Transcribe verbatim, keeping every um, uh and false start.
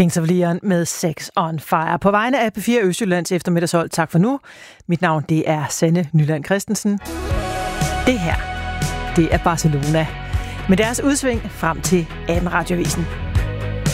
Kings of Leon med Sex on Fire. På vegne af P fire Østjyllands eftermiddagshold, tak for nu. Mit navn, det er Sanne Nyland Christensen. Det her, det er Barcelona. Med deres udsving frem til atten Radioavisen.